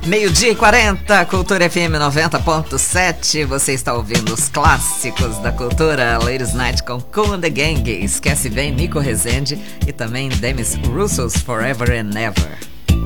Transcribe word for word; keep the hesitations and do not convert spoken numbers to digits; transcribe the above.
Meio-dia e quarenta, Cultura F M noventa ponto sete. Você está ouvindo os clássicos da cultura. Ladies Night com Kool and the Gang. Esquece bem Nico Rezende e também Demis Roussos Forever and Never.